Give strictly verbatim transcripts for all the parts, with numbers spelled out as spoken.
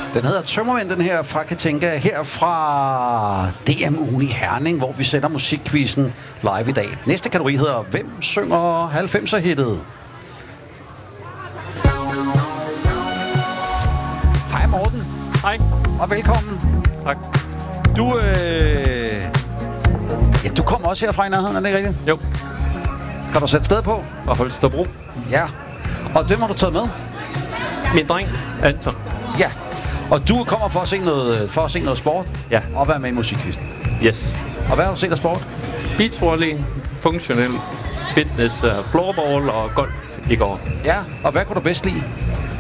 Den hedder Tømmermænd, den her fra Katinka, her fra D M Uni Herning, hvor vi sender musikquizzen live i dag. Næste kategori hedder Hvem synger halvfemser-hittet? Hej Morten. Hej. Og velkommen. Tak. Du, øh... ja, du kommer også her fra i nærheden, er det ikke rigtigt? Jo. Kan du sætte sted på? Fra Holstebro. Ja. Og hvem har du taget med? Min dreng, Anton. Ja. Og du kommer for at se noget, for at se noget sport? Ja. Og være med i musikquizzen? Yes. Og hvad har du set af sport? Beachvolley, funktionel fitness, uh, floorball og golf i går. Ja. Og hvad kunne du bedst lide?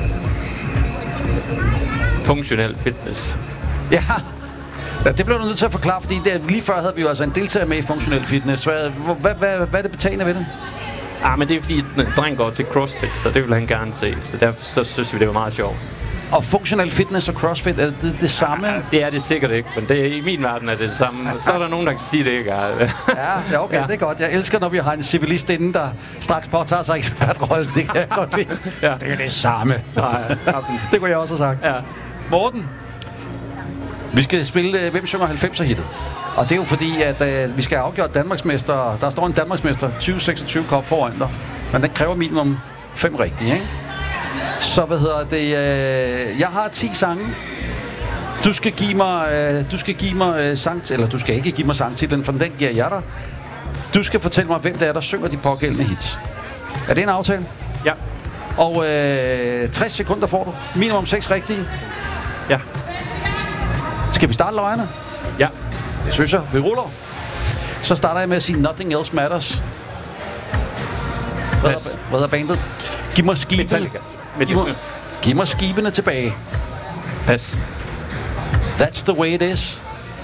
Funktionel fitness. Ja. Ja, det blev du nødt til at forklare, fordi det, lige før havde vi jo altså en deltager med i funktionel fitness. Hvad, hvad, hvad, hvad er det betalende ved det? Ah, men det er fordi, at drengen går til CrossFit, så det vil han gerne se. Så derfor så synes vi, det var meget sjovt. Og funktionel fitness og CrossFit, er det det samme? Ja, det er det sikkert ikke, men det er, i min verden er det det samme. Så er der nogen, der kan sige, det ikke er. Ja, ja, okay, ja. Det er godt. Jeg elsker, når vi har en civilist inden, der straks påtager sig ekspertrollen. Det kan jeg godt lide. Ja. Det er det samme. Nej, det kunne jeg også have sagt. Ja. Morten, vi skal spille uh, Hvem synger halvfemser-hittet? Og det er jo fordi, at uh, vi skal have afgjort Danmarksmester. Der står en Danmarksmester tyve seksogtyve kop foran dig. Men den kræver minimum fem rigtige, ikke? Så hvad hedder det? Uh, jeg har ti sange. Du skal give mig, uh, du skal give mig uh, sang, eller du skal ikke give mig sangtitlen, for den giver jeg dig. Du skal fortælle mig, hvem det er, der synger de pågældende hits. Er det en aftale? Ja. Og uh, tres sekunder får du. Minimum seks rigtige. Ja. Skal vi starte løjerne? Ja. Det synes jeg. Vi ruller. Så starter jeg med at sige Nothing Else Matters. Hvad er, hvad er bandet? Giv mig skibene. Metallica. Giv mig, giv mig skibene tilbage. Pas. That's the way it is.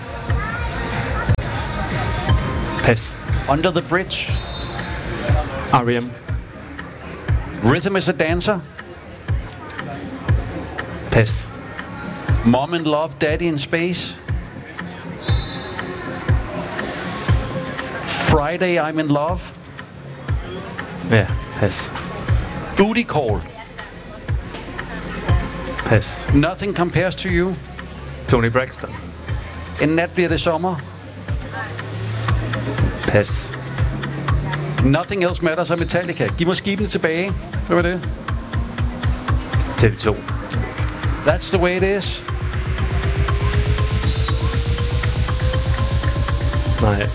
Pas. Under the Bridge. R E M. Rhythm is a Dancer. Pas. Mom and Love, Daddy in Space. Friday, I'm in Love. Ja, pas. Booty Call. Pas. Nothing Compares to You. Tony Braxton. En nat bliver det sommer. Pas. Nothing Else Matters af Metallica. Giv mig skibene tilbage. Hvad var det? T V to. That's the way it is. Nej.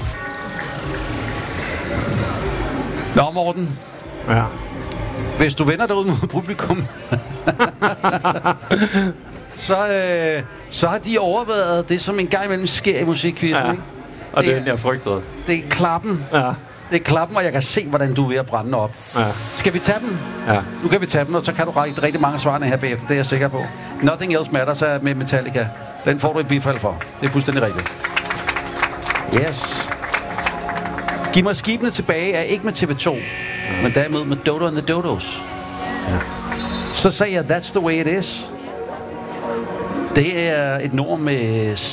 Nå, Morten. Ja. Hvis du vender dig ud mod publikum, så, øh, så har de overvejet det, som en gang imellem sker i musikquizzen, Ja. ikke? Og det, Det det er jeg frygtede. Det er klappen. Ja. Det er klappen, og jeg kan se, hvordan du er ved at brænde op. Ja. Skal vi tage dem? Ja. Nu kan vi tage dem, og så kan du række rigtig mange svarene her bagefter. Det er jeg sikker på. Nothing Else Matters er med Metallica. Den får du et bifald for. Det er fuldstændig rigtigt. Yes. Giv mig skibene tilbage er ikke med T V to, ja. Men derimod med Dodo and the Dodos. Ja. Så sagde jeg, That's the way it is. Det er et nummer med